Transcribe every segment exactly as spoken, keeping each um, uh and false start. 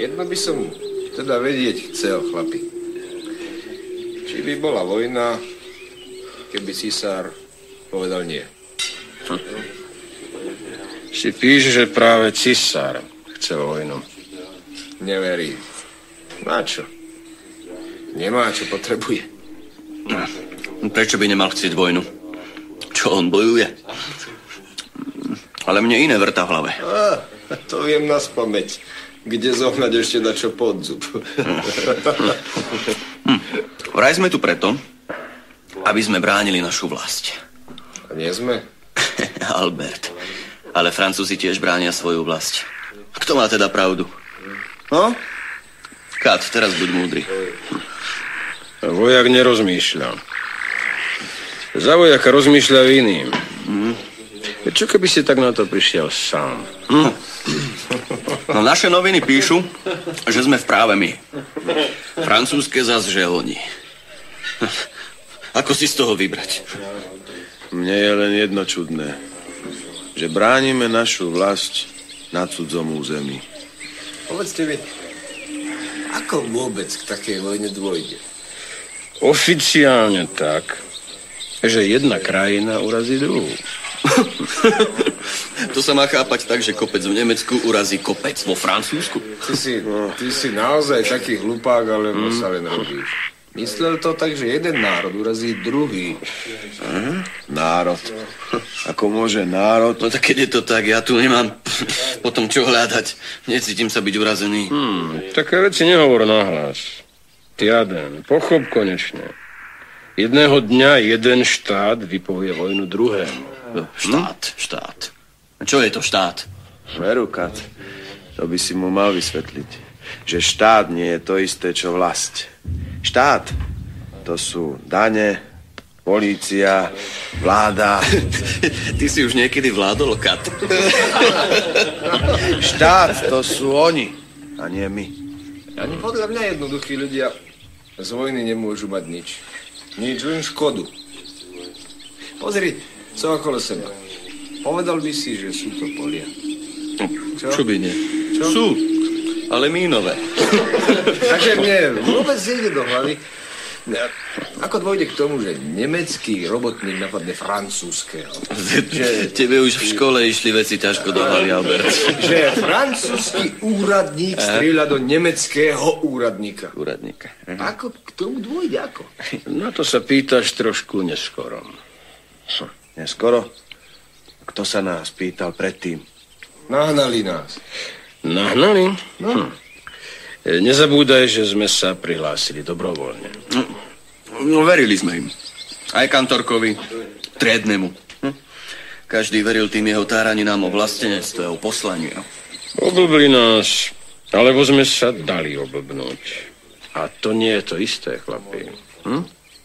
Jedno by som teda vedieť chcel, chlapi. Či by bola vojna, keby cisár povedal nie. Hm. Si píš, že práve cisár chce vojnu. Neverí. Na čo? Nemá, čo potrebuje. Prečo by nemal chcieť vojnu? Čo on bojuje? Ale mne iné vrta v hlave. Á, to viem naspamäť. Kde zohnať ešte na čo podzub. hm. Vraj sme tu preto, aby sme bránili našu vlast. A nie sme? Albert. Ale Francúzi tiež bránia svoju vlast. Kto má teda pravdu? No? Kat, teraz buď múdry. Vojak nerozmýšľa. Za vojaka rozmýšľa iným. Mm. Čo keby si tak na to prišiel sám? Mm. No naše noviny píšu, že sme v práve my. Francúzske zas, že oni. Ako si z toho vybrať? Mne je len jedno čudné. Že bránime našu vlast na cudzom území. Povedzte mi, ako vôbec k takej vojne dôjde? Oficiálne tak, že jedna krajina urazí druhú. To sa má chápať tak, že kopec v Nemecku urazí kopec vo Francúzsku. Ty si, ty si naozaj taký hlupák, alebo mm. sa len robíš. Myslel to tak, že jeden národ urazí druhý. Aha, národ. Ako môže národ? No tak keď je to tak, ja tu nemám potom čo hľadať. Necítim sa byť urazený. Hmm, také veci nehovor nahlas. Tiaden, pochop konečne. Jedného dňa jeden štát vypovie vojnu druhému. Štát, hm? štát. A čo je to štát? Veru, Kat, to by si mu mal vysvetliť. Že štát nie je to isté, čo vlast. Štát, to sú dane, polícia, vláda. Ty si už niekedy vládol, Kat. Štát, to sú oni, a nie my. Ani podľa mňa jednoduchí ľudia z vojny nemôžu mať nič. Nič, len škodu. Pozri, co okolo seba. Povedal by si, že sú to polia. Čo? Čo by nie? Čo? Sú, ale mínové. Takže mne vôbec nejde do hlavy, ako dôjde k tomu, že nemecký robotník napadne francúzského. Že... Tebe už v škole išli veci ťažko do hlavy, Albert. Že francúzsky úradník strieľa do nemeckého úradníka. Úradníka. Aha. Ako k tomu dôjde, ako? Na to sa pýtaš trošku neskoro. Neskoro? Kto sa nás pýtal predtým? Nahnali nás. Nahnali? No. Hm. Nezabúdaj, že sme sa prihlásili dobrovoľne. No, no verili sme im. Aj kantorkovi, triednemu. Hm? Každý veril tým jeho táraninám o vlastenectve, o poslaní. Oblbli nás, alebo sme sa dali oblbnúť. A to nie je to isté, chlapi. Hm?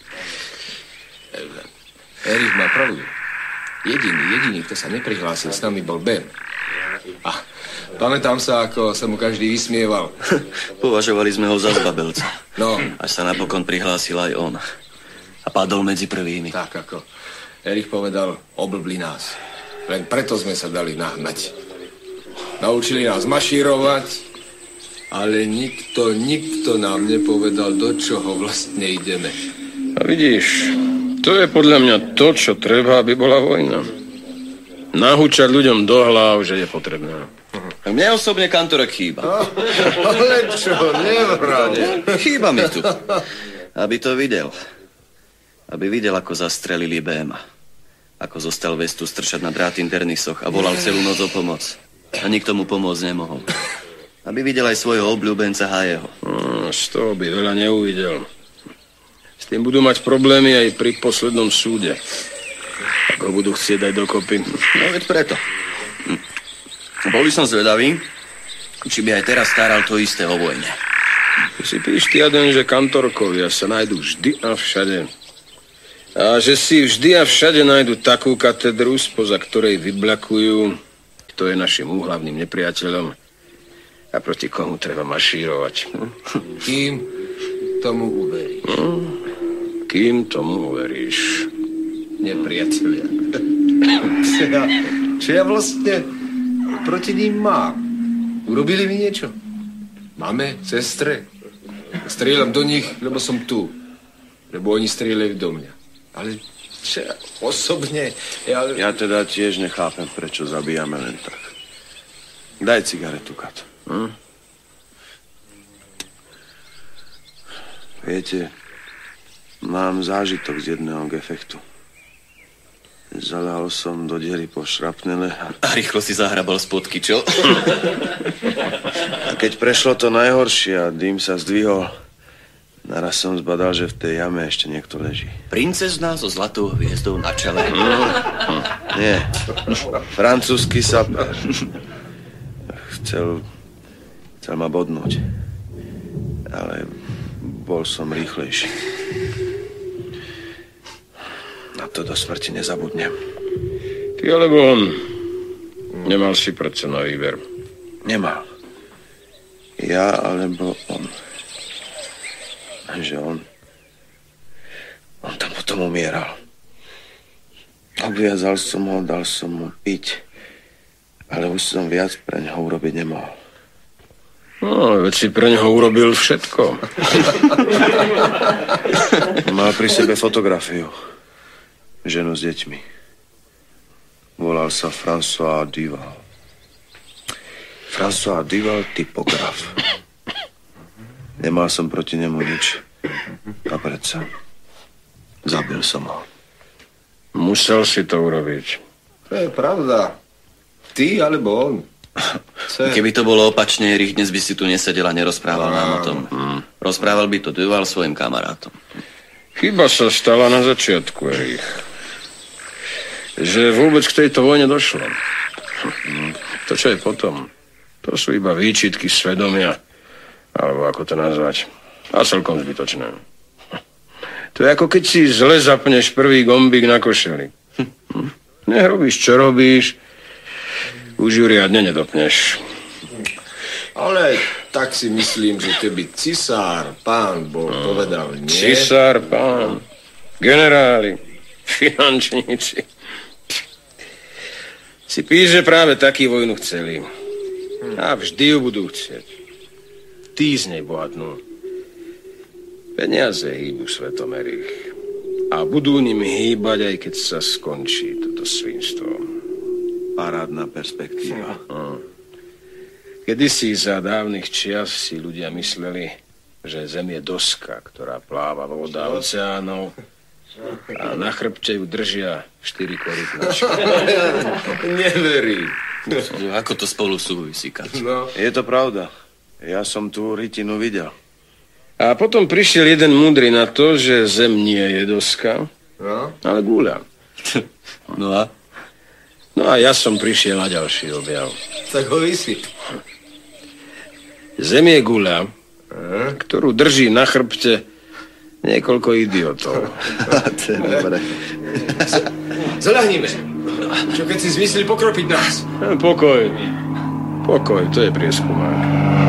Erich má pravdu. Jediný, jediný, kto sa neprihlásil s nami, bol Ben. A pamätám sa, ako sa mu každý vysmieval. Považovali sme ho za zbabelca. No. Až sa napokon prihlásil aj on. A padol medzi prvými. Tak ako Erich povedal, oblbli nás. Len preto sme sa dali nahnať. Naučili nás mašírovať, ale nikto, nikto nám nepovedal, do čoho vlastne ideme. A vidíš, to je podľa mňa to, čo treba, aby bola vojna. Nahúčať ľuďom do hlav, že je potrebná. Mne osobne kantorek chýba. No, ale čo, nevrade. Chýba mi tu. Aby to videl. Aby videl, ako zastrelili Béma. Ako zostal vestu stršať na drát interných soch a volal celú noc o pomoc. A nikto mu pomôcť nemohol. Aby videl aj svojho obľúbenca Hajeho. No, z toho by veľa neuvidel. S tým budú mať problémy aj pri poslednom súde. Ako budú chcieť dať dokopy. No veď preto. Hm. Bol by som zvedavý, či by aj teraz staral to isté o vojne. Ty si píš, Tiaden, že kantorkovia sa nájdú vždy a všade. A že si vždy a všade nájdu takú katedru, spoza ktorej vyblakujú, kto je našim úhlavným nepriateľom a proti komu treba mašírovať. Kým tomu uveríš? No, kým tomu uveríš? Nepriatelia. Čo ja, čo ja vlastne proti ním mám? Urobili mi niečo? mame, sestre. Strieľam do nich, lebo som tu. Lebo oni strieľajú do mňa. Ale čo, osobne... Ja... ja teda tiež nechápem, prečo zabíjame len tak. Daj cigaretu, Kat. Hm? Viete, mám zážitok z jedného gefektu. Zalahol som do diery po šrapnele. A rýchlo si zahrabal spodky, čo? A keď prešlo to najhoršie a dým sa zdvihol, naraz som zbadal, že v tej jame ešte niekto leží. Princezná so zlatou hviezdou na čele. No, hm. Nie, francúzsky saper. Chcel, chcel ma bodnúť, ale bol som rýchlejší. Na to do smrti nezabudnem. Ty alebo on. Nemal si predsa na výber. Nemal. Ja alebo on. Že on... On tam potom umieral. Obviazal som ho, dal som mu piť, ale už som viac pre neho urobiť nemohol. No, veď si pre neho urobil všetko. Mal pri sebe fotografiu. Ženu s deťmi. Volal sa François Duval. François Duval, typograf. Nemal som proti nemu nič. A predsa zabil som ho. Musel si to urobiť. To je pravda. Ty alebo on. Ce... Keby to bolo opačne, Erich dnes by si tu nesedel a nerozprával nám o tom. Hmm. Rozprával by to Duval svojim kamarátom. Chyba sa stala na začiatku, Erich. Že vôbec k tejto vojne došlo. To, čo je potom, to sú iba výčitky svedomia, alebo ako to nazvať. A celkom zbytočné. To je ako keď si zle zapneš prvý gombík na košeli. Nech robíš, čo robíš, už ju riadne nedopneš. Ale tak si myslím, že keby cisár, pán bol no, povedal nie... Cisár, pán, generáli, finančníci. Si píš, že práve taký vojnu chceli. A vždy ju budú chcieť. Tí z nej bohatnú. Peniaze hýbu svetom, Erich. A budú ním hýbať, aj keď sa skončí toto svinstvo. Parádna perspektíva. Hm. Kedysi za dávnych čias si ľudia mysleli, že Zem je doska, ktorá pláva voda oceánov a na chrbte ju držia štyri korytnačky. Neverím. Ako to spolu súvisí, Kat? No. Je to pravda. Ja som tú rytinu videl. A potom prišiel jeden múdry na to, že Zem nie je doska, no? ale guľa. No a? No a ja som prišiel na ďalší objav. Tak ho vysvít. Zem je guľa, ktorú drží na chrbte niekoľko idiotov. To je dobré. Zalahníme. Čo keď si zmyslí pokropiť nás? Pokoj. Pokoj, to je prieskumák.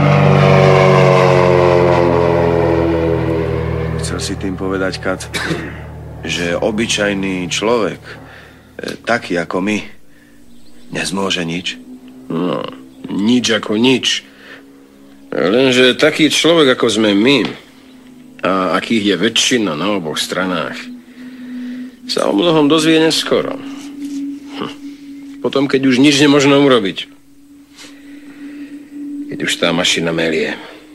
Chcel si tým povedať, Kat, že obyčajný človek, taký ako my, nezmôže nič? No, nič ako nič. Lenže taký človek, ako sme my, a akých je väčšina na oboch stranách, sa o mnohom dozvie neskoro. Hm. Potom, keď už nič nemožno urobiť. Keď už tá mašina melie.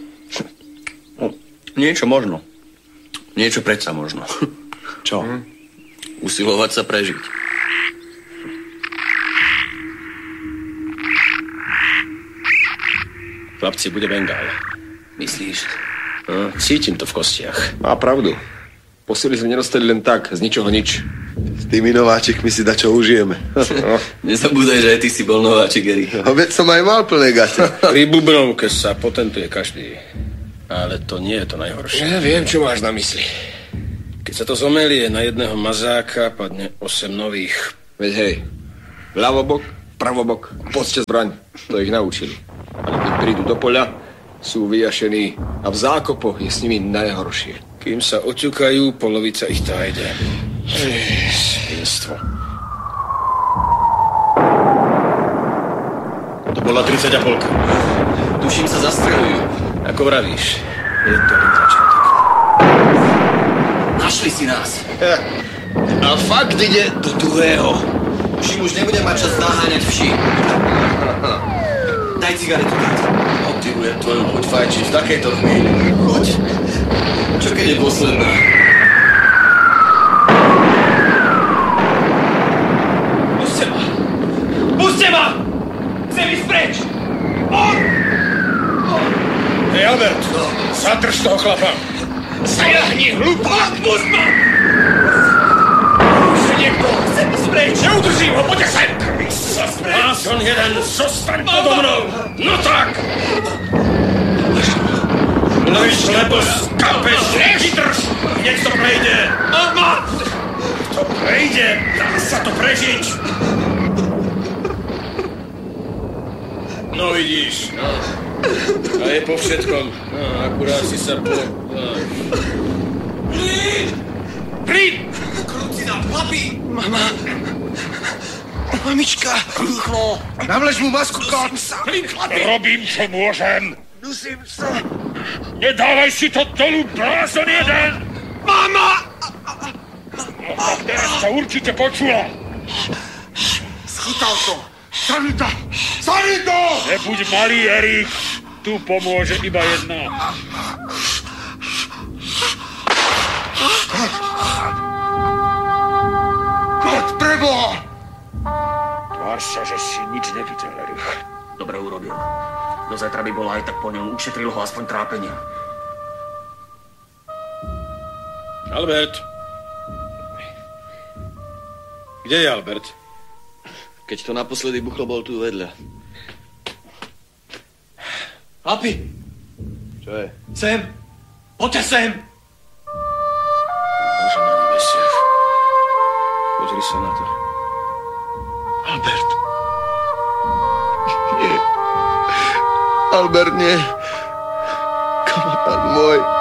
Niečo možno. Niečo predsa možno. Čo? Hm? Usilovať sa prežiť. Chlapci, bude Bengál. Myslíš? No, cítim to v kostiach. Má pravdu. Posily sme nedostali len tak, z ničoho nič. S tými nováčikmi si dačo užijeme. No. Nezabúdaj, že aj ty si bol nováčik, Erich. Veď som aj mal plné gate. Pri bubnovke sa potentuje každý. Ale to nie je to najhoršie. Ja viem, čo máš na mysli. Keď sa to zomelie na jedného mazáka, padne osem nových. Veď hej, ľavobok, pravobok, poďte zbraň. To ich naučili. Ale keď prídu do poľa, sú vyjašení a v zákopoch je s nimi najhoršie. Kým sa oťukajú, polovica ich tájde. Svinstvo. To bola tridsať a polka. Tuším, sa zastreľujú. A Ako vravíš, je to len začiatok. Našli si nás. A fakt ide do druhého. Už im už nebudem mať čas naháňať vši. Daj cigaretu, Kat. Motivujem tvoju chuť fajčiť v takejto chvíli. Choď. Čo keď je posledná? Puste ma! Puste ma! Chcem ísť preč! On! Hej, Albert, zadrž toho chlapa. Zajahni, hlupák! Pust ma! Už niekto! Chcem ísť preč! Neudržím ho, poďte sem! Máson jeden, zostaň podo mnou! No tak! Mluvíš, lebo skapeš, vydrž! Hneď to prejde! Mama! To prejde, dá sa to prežiť! No vidíš, no. A je po všetkom. No, akurát si sa po... No. Plín! Plín! Krúci nám chlapi! Mama! Mamička! Rýchlo! Navlež mu masku, Kot! Plín, chlapi! Robím, čo môžem. Dusím sa! Nedávaj si to dolu, blázon jeden! Mama! No tak teraz sa určite počula. Schytal to! Sanita! Sanita! Nebuď malý, Erik. Tu pomôže iba jedna. Kot, preboha! Tvár sa, že si nič nevidel, Erik. Dobre urobil. Do zajtra by bola aj tak po ňom. Ušetril ho aspoň trápenia. Albert. Kde je Albert? Keď to naposledy buchlo, bol tu vedľa. Chlapi! Čo je? Sem! Poďte sem! Bože na nebesiach. Pozri sa na to. Albert. Nie. Albert, nie. Kamarát môj.